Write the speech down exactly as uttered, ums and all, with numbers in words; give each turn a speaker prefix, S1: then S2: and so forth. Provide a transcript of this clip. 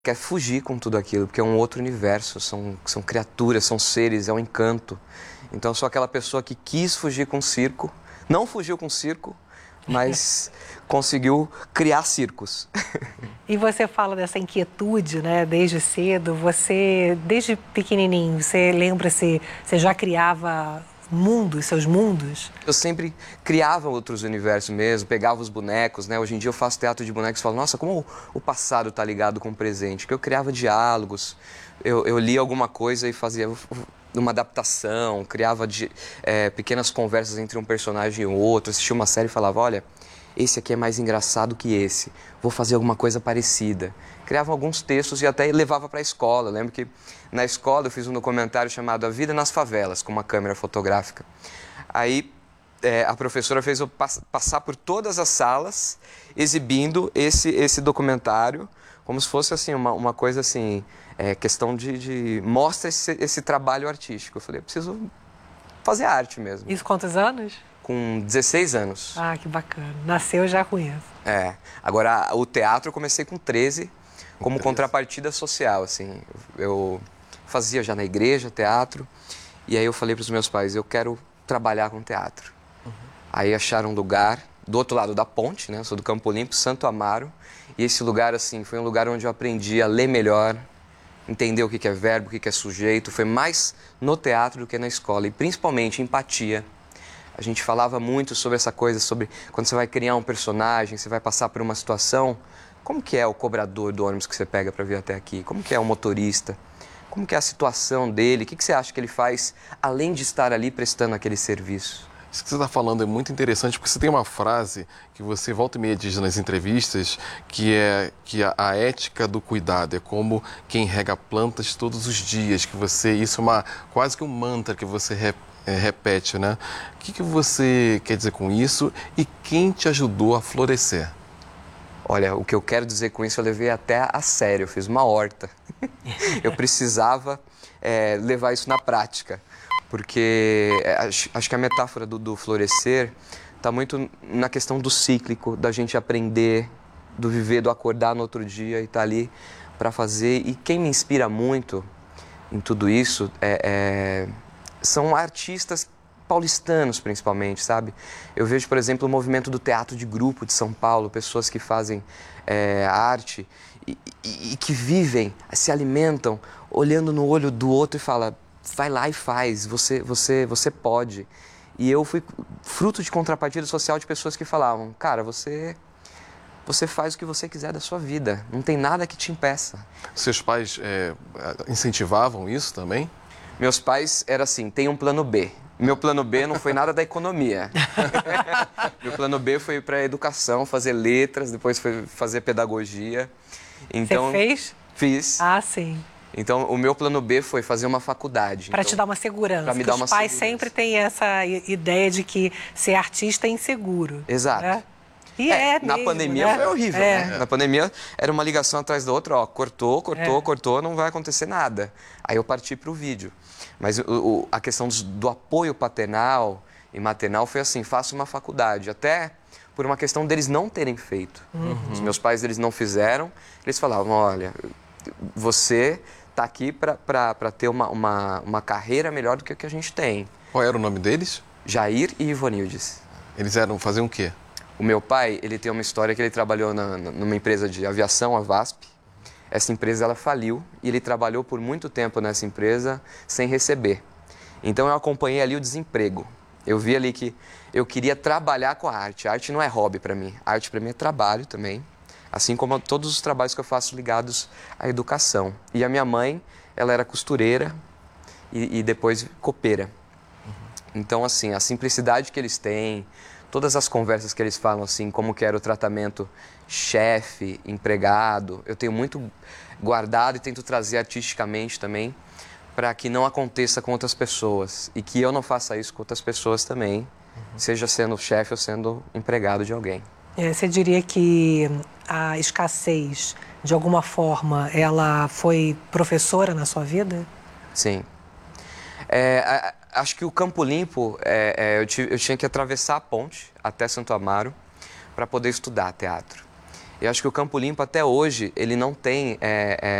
S1: quer fugir com tudo aquilo, porque é um outro universo, são, são criaturas, são seres, é um encanto. Então eu sou aquela pessoa que quis fugir com o circo, não fugiu com o circo, mas conseguiu criar circos.
S2: E você fala dessa inquietude, né, desde cedo, você, desde pequenininho, você lembra-se, você já criava mundos, seus mundos?
S1: Eu sempre criava outros universos mesmo, pegava os bonecos, né? Hoje em dia eu faço teatro de bonecos e falo, nossa, como o passado está ligado com o presente. Que eu criava diálogos, eu, eu lia alguma coisa e fazia uma adaptação, criava de, é, pequenas conversas entre um personagem e o outro, assistia uma série e falava, olha, esse aqui é mais engraçado que esse, vou fazer alguma coisa parecida. Criava alguns textos e até levava para a escola. Eu lembro que na escola eu fiz um documentário chamado A Vida nas Favelas, com uma câmera fotográfica. Aí é, a professora fez eu pass passar por todas as salas exibindo esse, esse documentário, como se fosse assim, uma, uma coisa assim, é, questão de, de mostra esse, esse trabalho artístico. Eu falei, eu preciso fazer arte mesmo.
S2: Isso quantos anos?
S1: Com dezesseis anos.
S2: Ah, que bacana. Nasceu já com isso.
S1: É. Agora, o teatro eu comecei com treze, como contrapartida social, assim. Eu fazia já na igreja teatro, e aí eu falei para os meus pais, eu quero trabalhar com teatro. Uhum. Aí acharam um lugar do outro lado da ponte, né? Eu sou do Campo Limpo, Santo Amaro, e esse lugar, assim, foi um lugar onde eu aprendi a ler melhor, entender o que é verbo, o que é sujeito. Foi mais no teatro do que na escola, e principalmente empatia. A gente falava muito sobre essa coisa, sobre quando você vai criar um personagem, você vai passar por uma situação, como que é o cobrador do ônibus que você pega para vir até aqui? Como que é o motorista? Como que é a situação dele? O que que você acha que ele faz, além de estar ali prestando aquele serviço?
S3: Isso que você está falando é muito interessante, porque você tem uma frase que você volta e meia diz nas entrevistas, que é que a, a ética do cuidado é como quem rega plantas todos os dias, que você, isso é uma, quase que um mantra que você repete. É, repete, né? O que, que você quer dizer com isso e quem te ajudou a florescer?
S1: Olha, o que eu quero dizer com isso eu levei até a sério, eu fiz uma horta. Eu precisava é, levar isso na prática, porque é, acho, acho que a metáfora do, do florescer está muito na questão do cíclico, da gente aprender, do viver, do acordar no outro dia e estar tá ali para fazer. E quem me inspira muito em tudo isso é... é são artistas paulistanos, principalmente, sabe? Eu vejo, por exemplo, o movimento do teatro de grupo de São Paulo, pessoas que fazem é, arte e, e, e que vivem, se alimentam, olhando no olho do outro e fala, vai lá e faz, você, você, você pode. E eu fui fruto de contrapartida social de pessoas que falavam, cara, você... Você faz o que você quiser da sua vida, não tem nada que te impeça.
S3: Seus pais é, incentivavam isso também?
S1: Meus pais era assim, tem um plano B. Meu plano B não foi nada da economia. Meu plano B foi para a educação, fazer letras, depois foi fazer pedagogia. Então,
S2: você fez?
S1: Fiz.
S2: Ah, sim.
S1: Então, o meu plano B foi fazer uma faculdade.
S2: Para
S1: então,
S2: te dar uma segurança.
S1: Para me dar
S2: os
S1: uma
S2: pais
S1: segurança.
S2: sempre têm essa ideia de que ser artista é inseguro.
S1: Exato.
S2: Né? E é, é
S1: Na
S2: mesmo,
S1: pandemia
S2: né?
S1: foi horrível,
S2: é.
S1: né? Na pandemia era uma ligação atrás da outra, ó, cortou, cortou, é. cortou, não vai acontecer nada. Aí eu parti para o vídeo. Mas o, o, a questão do, do apoio paternal e maternal foi assim, faça uma faculdade. Até por uma questão deles não terem feito. Uhum. Os meus pais, eles não fizeram. Eles falavam, olha, você está aqui para ter uma, uma, uma carreira melhor do que a que a gente tem.
S3: Qual era o nome deles?
S1: Jair e Ivonildes.
S3: Eles eram faziam o quê?
S1: O meu pai, ele tem uma história que ele trabalhou na, numa empresa de aviação, a VASP. Essa empresa, ela faliu e ele trabalhou por muito tempo nessa empresa sem receber. Então, eu acompanhei ali o desemprego. Eu vi ali que eu queria trabalhar com a arte. A arte não é hobby para mim. A arte para mim é trabalho também. Assim como todos os trabalhos que eu faço ligados à educação. E a minha mãe, ela era costureira e, e depois copeira. Então, assim, a simplicidade que eles têm... Todas as conversas que eles falam, assim, como que era o tratamento chefe, empregado, eu tenho muito guardado e tento trazer artisticamente também para que não aconteça com outras pessoas e que eu não faça isso com outras pessoas também, uhum. seja sendo chefe ou sendo empregado de alguém.
S2: É, você diria que a escassez, de alguma forma, ela foi professora na sua vida?
S1: Sim. É, a, acho que o Campo Limpo, é, é, eu, tive, eu tinha que atravessar a ponte até Santo Amaro para poder estudar teatro. E acho que o Campo Limpo, até hoje, ele não tem é, é,